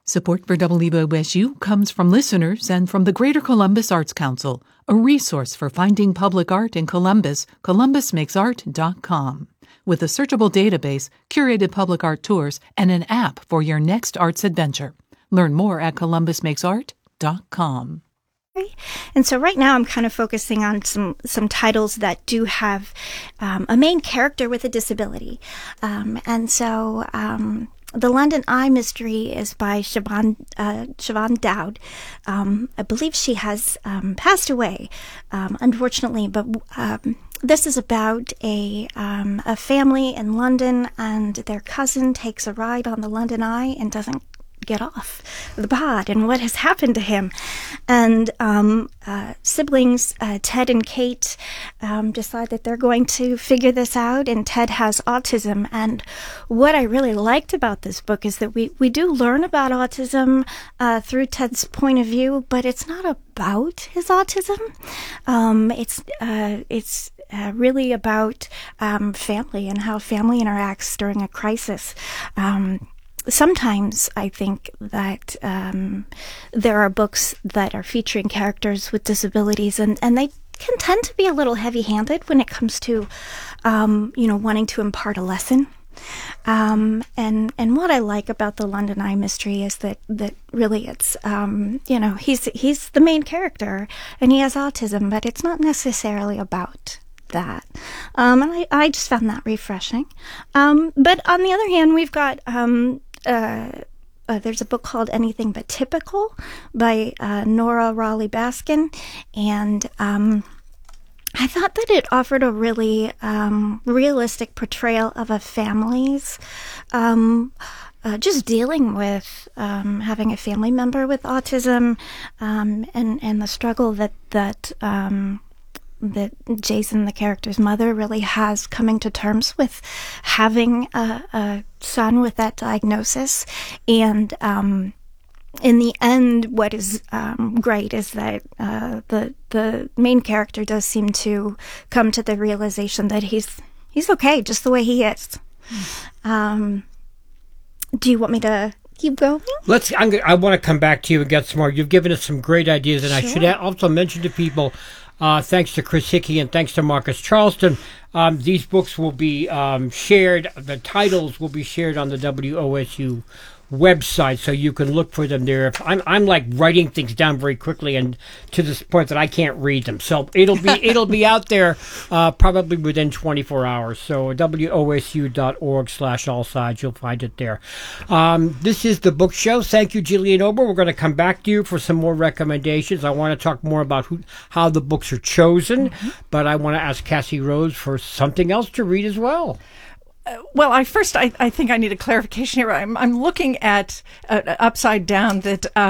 Support for WOSU comes from listeners and from the Greater Columbus Arts Council, a resource for finding public art in Columbus, columbusmakesart.com. With a searchable database, curated public art tours, and an app for your next arts adventure. Learn more at columbusmakesart.com. And so right now I'm kind of focusing on some titles that do have a main character with a disability. The London Eye Mystery is by Siobhan Dowd. I believe she has passed away, unfortunately, but this is about a family in London, and their cousin takes a ride on the London Eye and doesn't get off the pod, and what has happened to him. And siblings Ted and Kate decide that they're going to figure this out, and Ted has autism. And what I really liked about this book is that we do learn about autism through Ted's point of view, but it's not about his autism. It's really about family and how family interacts during a crisis. Sometimes I think that there are books that are featuring characters with disabilities, and they can tend to be a little heavy-handed when it comes to, wanting to impart a lesson. And what I like about the London Eye Mystery is that really it's, he's the main character, and he has autism, but it's not necessarily about that. And I just found that refreshing. But on the other hand, we've got there's a book called Anything But Typical by Nora Raleigh Baskin, and I thought that it offered a really realistic portrayal of a family's just dealing with having a family member with autism, and the struggle that Jason, the character's mother, really has coming to terms with having a son with that diagnosis. And in the end, what is great is that the main character does seem to come to the realization that he's okay just the way he is. Do you want me to keep going? I want to come back to you and get some more. You've given us some great ideas, and sure. I should also mention to people, thanks to Chris Hickey and thanks to Marcus Charleston, these books will be shared. The titles will be shared on the WOSU website, so you can look for them there. I'm like writing things down very quickly, and to this point that I can't read them. So it'll be out there probably within 24 hours. So wosu.org/allsides, you'll find it there. This is the book show. Thank you, Jillian Ober. We're going to come back to you for some more recommendations. I want to talk more about how the books are chosen, but I want to ask Cassie Rose for something else to read as well. Well, I think I need a clarification here. I'm looking at Upside Down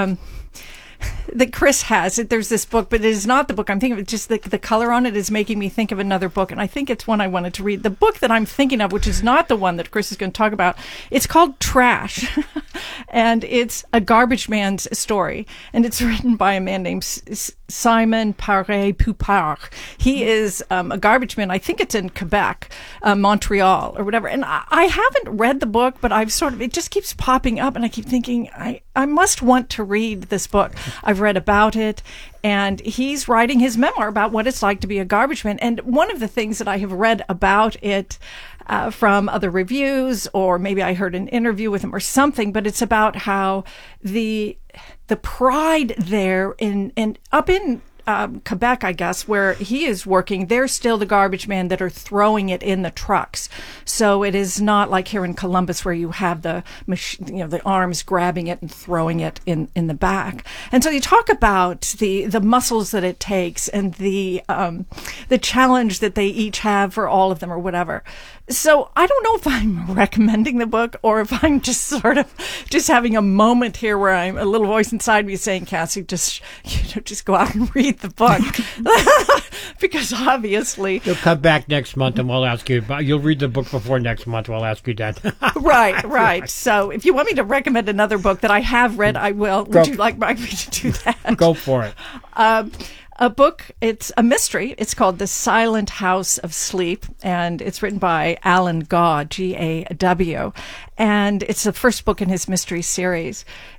that Chris has. There's this book, but it is not the book I'm thinking of. Just the color on it is making me think of another book, and I think it's one I wanted to read. The book that I'm thinking of, which is not the one that Chris is going to talk about, it's called Trash, and it's a garbage man's story, and it's written by a man named Simon Paré-Poupard. He is a garbage man. I think it's in Quebec, Montreal, or whatever. And I haven't read the book, but it just keeps popping up, and I keep thinking, I must want to read this book. I've read about it, and he's writing his memoir about what it's like to be a garbage man. And one of the things that I have read about it from other reviews, or maybe I heard an interview with him or something, but it's about how the pride there up in Quebec, I guess, where he is working, they're still the garbage men that are throwing it in the trucks. So it is not like here in Columbus where you have the arms grabbing it and throwing it in the back. And so you talk about the muscles that it takes and the challenge that they each have for all of them or whatever. So I don't know if I'm recommending the book or if I'm just sort of just having a moment here where I'm a little voice inside me saying, Cassie, just go out and read the book. Because obviously you'll come back next month and we'll ask you. You'll read the book before next month. We'll ask you then. Right. So if you want me to recommend another book that I have read, I will. Would you like me to do that? Go for it. A book, it's a mystery. It's called The Silent House of Sleep, and it's written by Alan Gaw, Gaw. And it's the first book in his mystery series.